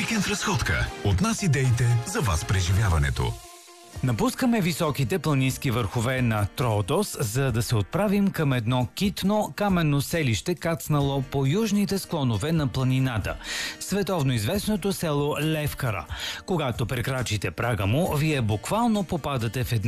Уикенд разходка. От нас идеите за вас преживяването. Напускаме високите планински върхове на Троодос, за да се отправим към едно китно каменно селище, кацнало по южните склонове на планината. Световно известното село Левкара. Когато прекрачите прага му, вие буквално попадате в една